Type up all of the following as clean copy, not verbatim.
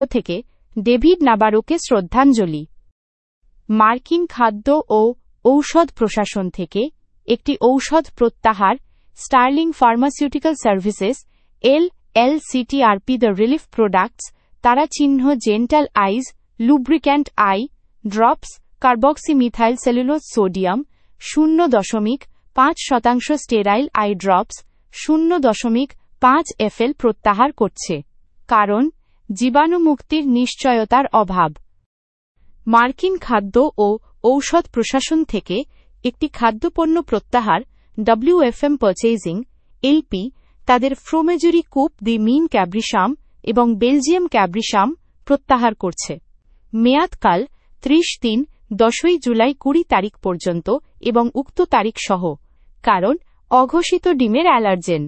থেকে ডেভিড নাবারোকে শ্রদ্ধাঞ্জলি। মার্কিন খাদ্য ও ঔষধ প্রশাসন থেকে একটি ঔষধ প্রত্যাহার। Sterling pharmaceutical services LLC the relief products, তারা চিহ্ন gentle ice lubricant I drops, carboxymethyl cellulose sodium 0.5% sterile I drops 0.5 FL প্রত্যাহার করছে। কারণ জীবাণুমুক্তির নিশ্চয়তার অভাব। মার্কিন খাদ্য ও ঔষধ প্রশাসন থেকে একটি খাদ্যপণ্য প্রত্যাহার। WFM পারচেজিং এলপি তাদের ফ্রোমেজুরি কুপ দি মিন ক্যাব্রিশাম এবং বেলজিয়াম ক্যাব্রিশাম প্রত্যাহার করছে। মেয়াদকাল 30-10 জুলাই 20 তারিখ পর্যন্ত এবং উক্ত তারিখ সহ। কারণ অঘোষিত ডিমের অ্যালার্জেন।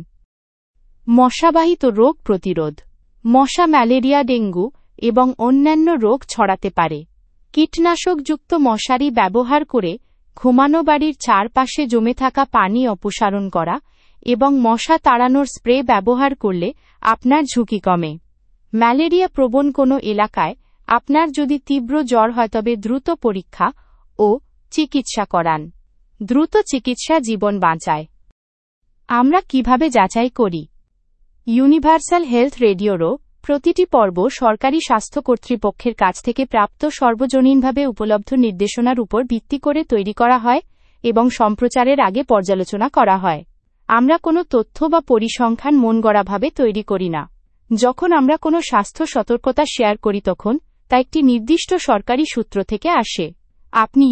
মশাবাহিত রোগ প্রতিরোধ। মশা ম্যালেরিয়া, ডেঙ্গু এবং অন্যান্য রোগ ছড়াতে পারে। কীটনাশকযুক্ত মশারি ব্যবহার করে ঘুমানো বাড়ির চারপাশে জমে থাকা পানি অপসারণ করা এবং মশা তাড়ানোর স্প্রে ব্যবহার করলে আপনার ঝুঁকি কমে। ম্যালেরিয়া প্রবণ কোনো এলাকায় আপনার যদি তীব্র জ্বর হয় তবে দ্রুত পরীক্ষা ও চিকিৎসা করান। দ্রুত চিকিৎসা জীবন বাঁচায়। আমরা কিভাবে যাচাই করি? ইউনিভার্সাল হেলথ রেডিওরও প্রতিটি পর্ব সরকারি স্বাস্থ্য কর্তৃপক্ষের কাছ থেকে প্রাপ্ত সর্বজনীনভাবে উপলব্ধ নির্দেশনার উপর ভিত্তি করে তৈরি করা হয় এবং সম্প্রচারের আগে পর্যালোচনা করা হয়। আমরা কোনো তথ্য বা পরিসংখ্যান মনগড়াভাবে তৈরি করি না। যখন আমরা কোনো স্বাস্থ্য সতর্কতা শেয়ার করি তখন তা একটি নির্দিষ্ট সরকারি সূত্র থেকে আসে। আপনি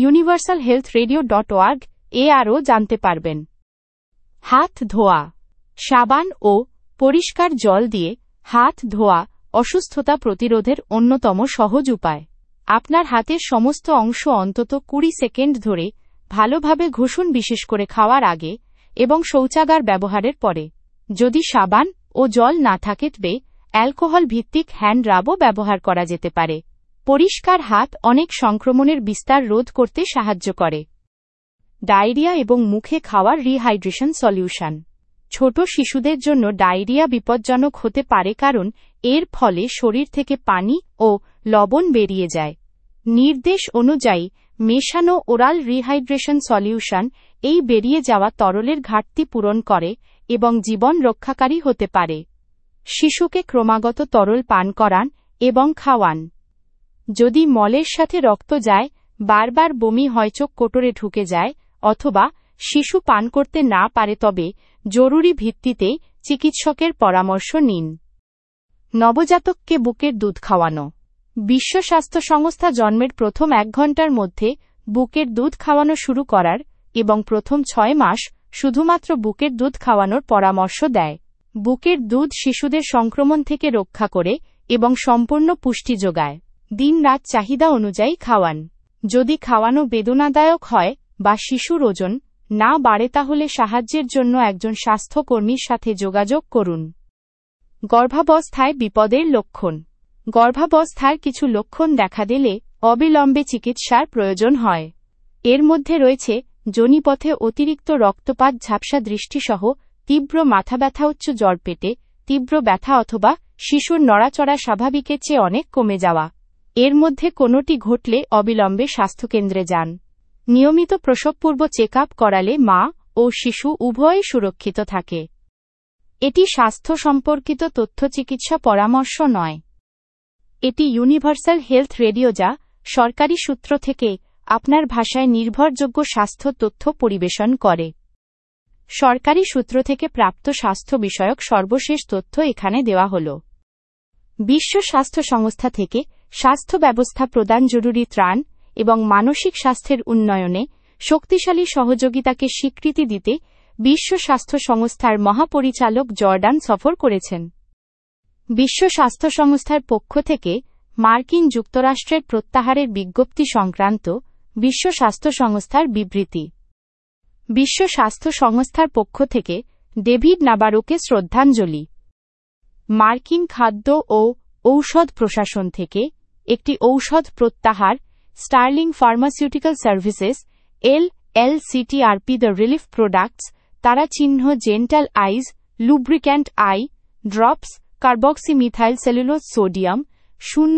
universalhealthradio.org-এ আরও জানতে পারবেন। হাত ধোয়া। সাবান ও পরিষ্কার জল দিয়ে হাত ধোয়া অসুস্থতা প্রতিরোধের অন্যতম সহজ উপায়। আপনার হাতের সমস্ত অংশ অন্তত 20 সেকেন্ড ধরে ভালোভাবে ঘষুন, বিশেষ করে খাওয়ার আগে এবং শৌচাগার ব্যবহারের পরে। যদি সাবান ও জল না থাকে তবে অ্যালকোহল ভিত্তিক হ্যান্ড রাবও ব্যবহার করা যেতে পারে। পরিষ্কার হাত অনেক সংক্রমণের বিস্তার রোধ করতে সাহায্য করে। ডায়রিয়া এবং মুখে খাওয়ার রিহাইড্রেশন সলিউশন। ছোট শিশুদের জন্য ডায়রিয়া বিপজ্জনক হতে পারে কারণ এর ফলে শরীর থেকে পানি ও লবণ বেরিয়ে যায়। নির্দেশ অনুযায়ী মেশানো ওরাল রিহাইড্রেশন সলিউশন এই বেরিয়ে যাওয়া তরলের ঘাটতি পূরণ করে এবং জীবন রক্ষাকারী হতে পারে। শিশুকে ক্রমাগত তরল পান করান এবং খাওয়ান। যদি মলের সাথে রক্ত যায়, বারবার বমি হয়, চোখ কোটরে ঢুকে যায় অথবা শিশু পান করতে না পারে তবে জরুরি ভিত্তিতে চিকিৎসকের পরামর্শ নিন। নবজাতককে বুকের দুধ খাওয়ানো। বিশ্ব স্বাস্থ্য সংস্থা জন্মের প্রথম 1 ঘন্টার মধ্যে বুকের দুধ খাওয়ানো শুরু করার এবং প্রথম 6 মাস শুধুমাত্র বুকের দুধ খাওয়ানোর পরামর্শ দেয়। বুকের দুধ শিশুদের সংক্রমণ থেকে রক্ষা করে এবং সম্পূর্ণ পুষ্টি যোগায়। দিন-রাত চাহিদা অনুযায়ী খাওয়ান। যদি খাওয়ানো বেদনাদায়ক হয় বা শিশুর ওজন না বাড়ে তাহলে সাহায্যের জন্য একজন স্বাস্থ্যকর্মীর সাথে যোগাযোগ করুন। গর্ভাবস্থায় বিপদের লক্ষণ। গর্ভাবস্থার কিছু লক্ষণ দেখা দিলে অবিলম্বে চিকিৎসার প্রয়োজন হয়। এর মধ্যে রয়েছে যোনিপথে অতিরিক্ত রক্তপাত, ঝাপসা দৃষ্টিসহ তীব্র মাথাব্যথা, উচ্চ জ্বর, পেটে তীব্র ব্যথা অথবা শিশুর নড়াচড়া স্বাভাবিকের চেয়ে অনেক কমে যাওয়া। এর মধ্যে কোনোটি ঘটলে অবিলম্বে স্বাস্থ্যকেন্দ্রে যান। নিয়মিত প্রসবপূর্ব চেকআপ করালে মা ও শিশু উভয়ই সুরক্ষিত থাকে। এটি স্বাস্থ্য সম্পর্কিত তথ্য, চিকিৎসা পরামর্শ নয়। এটি ইউনিভার্সাল হেলথ রেডিও, যা সরকারি সূত্র থেকে আপনার ভাষায় নির্ভরযোগ্য স্বাস্থ্য তথ্য পরিবেশন করে। সরকারি সূত্র থেকে প্রাপ্ত স্বাস্থ্য বিষয়ক সর্বশেষ তথ্য এখানে দেওয়া হল। বিশ্ব স্বাস্থ্য সংস্থা থেকে স্বাস্থ্য ব্যবস্থা প্রদান, জরুরি ত্রাণ এবং মানসিক স্বাস্থ্যের উন্নয়নে শক্তিশালী সহযোগিতাকে স্বীকৃতি দিতে বিশ্ব স্বাস্থ্য সংস্থার মহাপরিচালক জর্ডান সফর করেছেন। বিশ্ব স্বাস্থ্য সংস্থার পক্ষ থেকে মার্কিন যুক্তরাষ্ট্রের প্রত্যাহারের বিজ্ঞপ্তি সংক্রান্ত বিশ্ব স্বাস্থ্য সংস্থার বিবৃতি। বিশ্ব স্বাস্থ্য সংস্থার পক্ষ থেকে ডেভিড নাবারোকে শ্রদ্ধাঞ্জলি। মার্কিন খাদ্য ও ঔষধ প্রশাসন থেকে একটি ঔষধ প্রত্যাহার। Sterling pharmaceutical services LLC the relief products, তারা চিহ্ন gentle ice lubricant I drops, carboxymethyl cellulose sodium